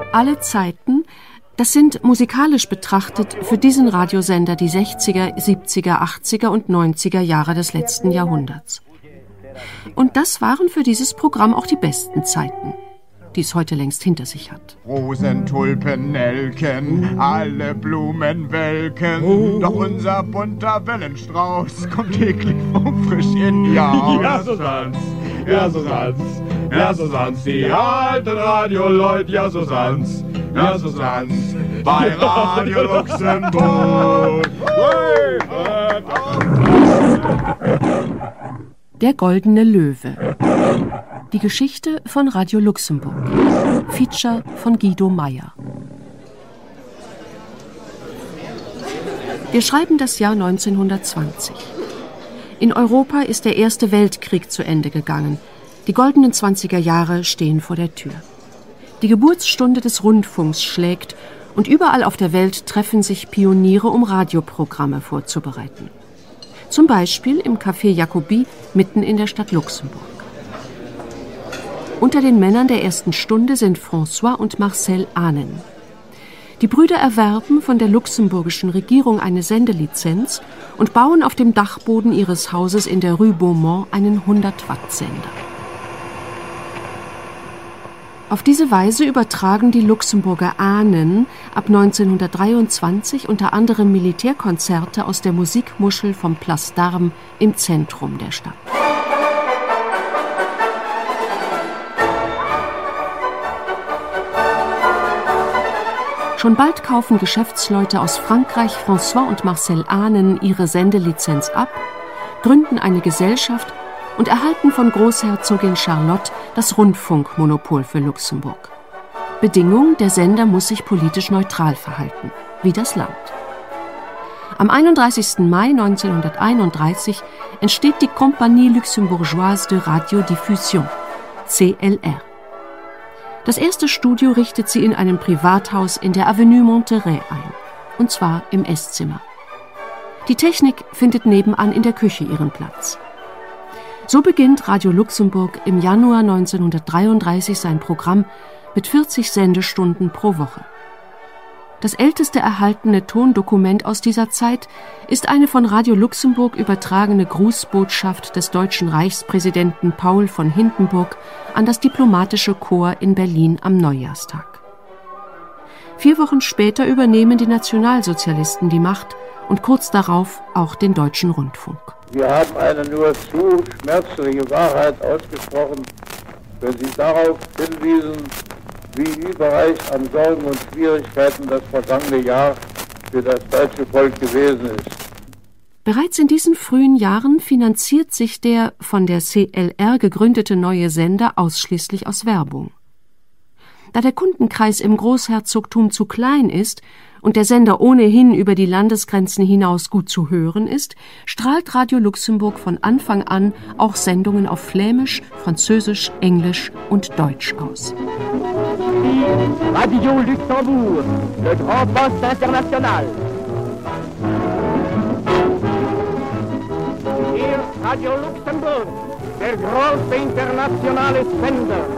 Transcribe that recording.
Alle Zeiten, das sind musikalisch betrachtet für diesen Radiosender die 60er, 70er, 80er und 90er Jahre des letzten Jahrhunderts. Und das waren für dieses Programm auch die besten Zeiten, die es heute längst hinter sich hat. Rosen, Tulpen, Nelken, alle Blumen welken, doch unser bunter Wellenstrauß kommt täglich frisch in Jahr. Ja, so sanft's, ja, so sanft's, ja, so sanft's, die alten Radioleute, ja, so sanft's, ja, so sanft's, bei Radio Luxemburg. Der Goldene Löwe. Die Geschichte von Radio Luxemburg. Feature von Guido Meyer. Wir schreiben das Jahr 1920. In Europa ist der Erste Weltkrieg zu Ende gegangen. Die goldenen 20er Jahre stehen vor der Tür. Die Geburtsstunde des Rundfunks schlägt und überall auf der Welt treffen sich Pioniere, um Radioprogramme vorzubereiten. Zum Beispiel im Café Jacobi mitten in der Stadt Luxemburg. Unter den Männern der ersten Stunde sind François und Marcel Ahnen. Die Brüder erwerben von der luxemburgischen Regierung eine Sendelizenz und bauen auf dem Dachboden ihres Hauses in der Rue Beaumont einen 100-Watt-Sender. Auf diese Weise übertragen die Luxemburger Ahnen ab 1923 unter anderem Militärkonzerte aus der Musikmuschel vom Place d'Armes im Zentrum der Stadt. Schon bald kaufen Geschäftsleute aus Frankreich François und Marcel Ahnen ihre Sendelizenz ab, gründen eine Gesellschaft und erhalten von Großherzogin Charlotte das Rundfunkmonopol für Luxemburg. Bedingung, der Sender muss sich politisch neutral verhalten, wie das Land. Am 31. Mai 1931 entsteht die Compagnie Luxembourgeoise de Radiodiffusion, CLR. Das erste Studio richtet sie in einem Privathaus in der Avenue Monterey ein, und zwar im Esszimmer. Die Technik findet nebenan in der Küche ihren Platz. So beginnt Radio Luxemburg im Januar 1933 sein Programm mit 40 Sendestunden pro Woche. Das älteste erhaltene Tondokument aus dieser Zeit ist eine von Radio Luxemburg übertragene Grußbotschaft des deutschen Reichspräsidenten Paul von Hindenburg an das diplomatische Korps in Berlin am Neujahrstag. 4 Wochen später übernehmen die Nationalsozialisten die Macht und kurz darauf auch den Deutschen Rundfunk. Wir haben eine nur zu schmerzliche Wahrheit ausgesprochen, wenn Sie darauf hinwiesen, wie überreich an Sorgen und Schwierigkeiten das vergangene Jahr für das deutsche Volk gewesen ist. Bereits in diesen frühen Jahren finanziert sich der von der CLR gegründete neue Sender ausschließlich aus Werbung. Da der Kundenkreis im Großherzogtum zu klein ist und der Sender ohnehin über die Landesgrenzen hinaus gut zu hören ist, strahlt Radio Luxemburg von Anfang an auch Sendungen auf Flämisch, Französisch, Englisch und Deutsch aus. Radio Luxembourg, le grand poste international. Hier Radio Luxemburg, der große internationale Sender.